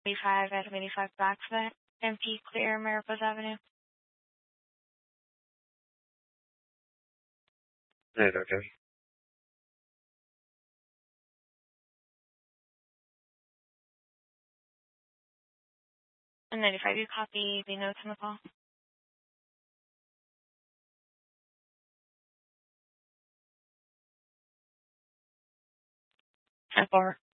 85 at 85 Blacksmith, MP Clear, Mariposa Avenue. Right, okay. And 95, you copy the notes on the call? 10-4.